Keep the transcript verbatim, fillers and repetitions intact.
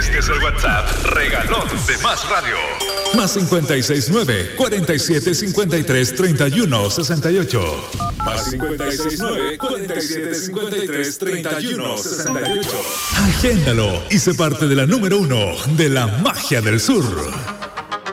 Este es el WhatsApp regalón de Más Radio. Más cincuenta y seis nueve, cuarenta y siete cincuenta y tres, treinta y uno sesenta y ocho. Más cincuenta y seis nueve, cuarenta y siete cincuenta y tres, treinta y uno sesenta y ocho. Agéndalo y sé parte de la número uno de la magia del sur.